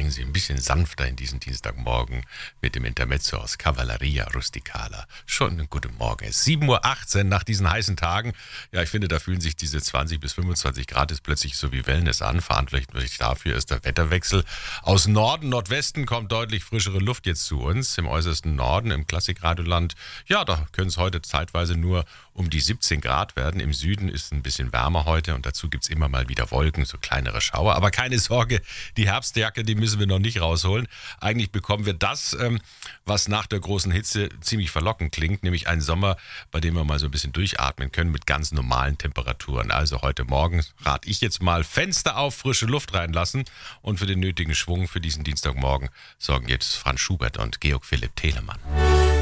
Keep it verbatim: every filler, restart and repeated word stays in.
bringen Sie ein bisschen sanfter in diesen Dienstagmorgen mit dem Intermezzo aus Cavalleria Rusticala. Schon einen guten Morgen. Es ist sieben Uhr achtzehn nach diesen heißen Tagen. Ja, ich finde, da fühlen sich diese zwanzig bis fünfundzwanzig Grad jetzt plötzlich so wie Wellness an. Verantwortlich dafür ist der Wetterwechsel. Aus Norden, Nordwesten kommt deutlich frischere Luft jetzt zu uns. Im äußersten Norden, im Klassikradioland, ja, da können es heute zeitweise nur um die siebzehn Grad werden. Im Süden ist es ein bisschen wärmer heute und dazu gibt es immer mal wieder Wolken, so kleinere Schauer. Aber keine Sorge, die Herbstjacke, die müssen wir noch nicht rausholen. Eigentlich bekommen wir das, ähm, was nach der großen Hitze ziemlich verlockend klingt, nämlich einen Sommer, bei dem wir mal so ein bisschen durchatmen können mit ganz normalen Temperaturen. Also heute Morgen rate ich jetzt mal Fenster auf, frische Luft reinlassen und für den nötigen Schwung für diesen Dienstagmorgen sorgen jetzt Franz Schubert und Georg Philipp Telemann.